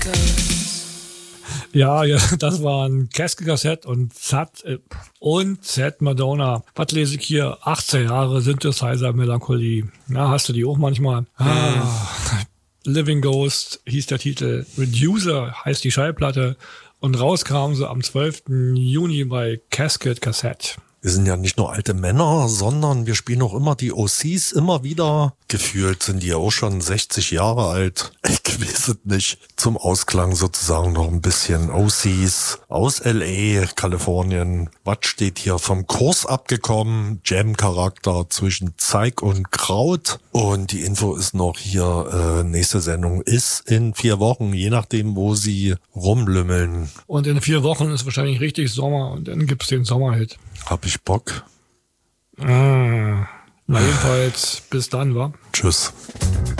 Ja, das waren Casket und Sad Madonna. Was lese ich hier? 18 Jahre Synthesizer Melancholie. Na, hast du die auch manchmal? Living Ghost hieß der Titel. Reducer heißt die Schallplatte. Und rauskam sie am 12. Juni bei Casket Cassette. Wir sind ja nicht nur alte Männer, sondern wir spielen auch immer die OCs immer wieder. Gefühlt sind die ja auch schon 60 Jahre alt. Ich weiß es nicht. Zum Ausklang sozusagen noch ein bisschen OCs aus L.A., Kalifornien. Was steht hier vom Kurs abgekommen? Jam-Charakter zwischen Zeig und Kraut. Und die Info ist noch hier, nächste Sendung ist in 4 Wochen, je nachdem, wo sie rumlümmeln. Und in 4 Wochen ist wahrscheinlich richtig Sommer und dann gibt's den Sommerhit. Hab ich Bock? Na jedenfalls, bis dann, wa? Tschüss.